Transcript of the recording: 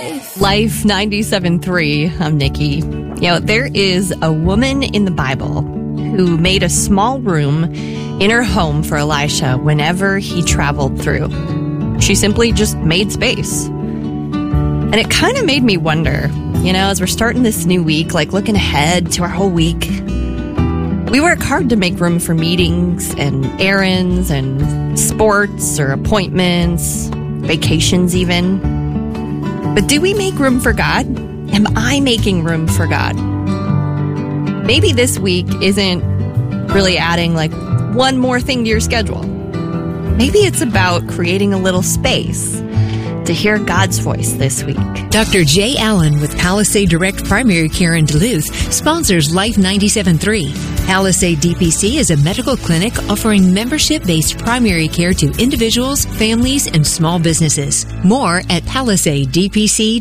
Life 97.3, I'm Nikki. There is a woman in the Bible who made a small room in her home for Elisha whenever he traveled through. She simply just made space. And it kind of made me wonder, as we're starting this new week, looking ahead to our whole week, we work hard to make room for meetings and errands and sports or appointments, vacations even. But do we make room for God? Am I making room for God? Maybe this week isn't really adding one more thing to your schedule. Maybe it's about creating a little space to hear God's voice this week. Dr. Jay Allen with Palisade Direct Primary Care in Duluth sponsors Life 97.3. Palisade DPC is a medical clinic offering membership-based primary care to individuals, families, and small businesses. More at palisadedpc.com.